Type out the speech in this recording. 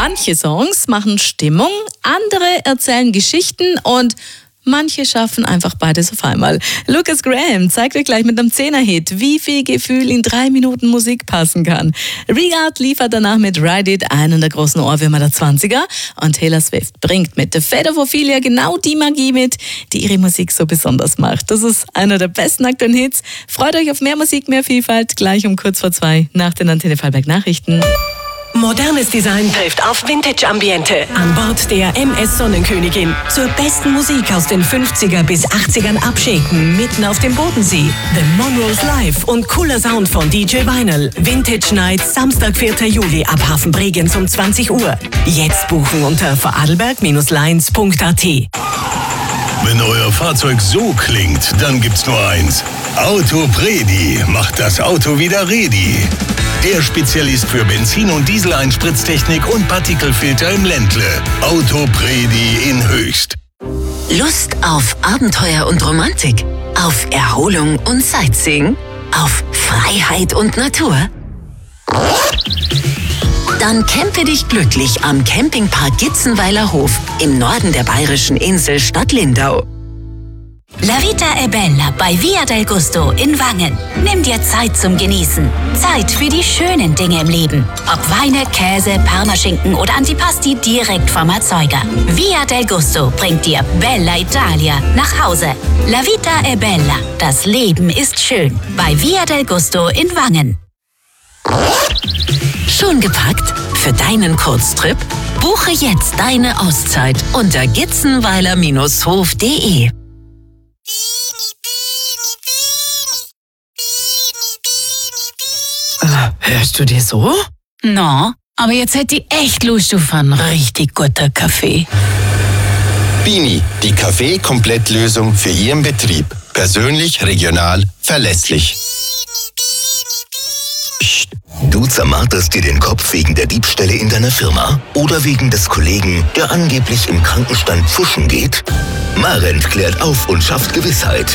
Manche Songs machen Stimmung, andere erzählen Geschichten und manche schaffen einfach beides auf einmal. Lukas Graham zeigt euch gleich mit einem 10er-Hit, wie viel Gefühl in 3 Minuten Musik passen kann. Regard liefert danach mit Ride It einen der großen Ohrwürmer der 20er und Taylor Swift bringt mit The Fate of Ophelia genau die Magie mit, die ihre Musik so besonders macht. Das ist einer der besten aktuellen Hits. Freut euch auf mehr Musik, mehr Vielfalt, gleich um kurz vor 2 nach den Antenne Vorarlberg Nachrichten. Modernes Design trifft auf Vintage-Ambiente. An Bord der MS Sonnenkönigin. Zur besten Musik aus den 50er bis 80ern abschenken, mitten auf dem Bodensee. The Monroe's Live und cooler Sound von DJ Vinyl. Vintage Night, Samstag, 4. Juli ab Hafenbregenz um 20 Uhr. Jetzt buchen unter vorarlberg-lines.at. Wenn euer Fahrzeug so klingt, dann gibt's nur eins. Autopredi macht das Auto wieder ready. Der Spezialist für Benzin- und Dieseleinspritztechnik und Partikelfilter im Ländle. Autopredi in Höchst. Lust auf Abenteuer und Romantik? Auf Erholung und Sightseeing? Auf Freiheit und Natur? Dann campe dich glücklich am Campingpark Gitzenweiler Hof im Norden der bayerischen Insel Stadt Lindau. La Vita è Bella bei Via del Gusto in Wangen. Nimm dir Zeit zum Genießen. Zeit für die schönen Dinge im Leben. Ob Weine, Käse, Parmaschinken oder Antipasti direkt vom Erzeuger. Via del Gusto bringt dir Bella Italia nach Hause. La Vita è Bella. Das Leben ist schön. Bei Via del Gusto in Wangen. Schon gepackt? Für deinen Kurztrip? Buche jetzt deine Auszeit unter gitzenweiler-hof.de. Hörst du dir so? No, aber jetzt hätte ich echt Lust auf einen richtig guten Kaffee. Bini, die Kaffee-Komplettlösung für Ihren Betrieb. Persönlich, regional, verlässlich. Psst. Du zermarterst dir den Kopf wegen der Diebstähle in deiner Firma oder wegen des Kollegen, der angeblich im Krankenstand pfuschen geht? Marent klärt auf und schafft Gewissheit.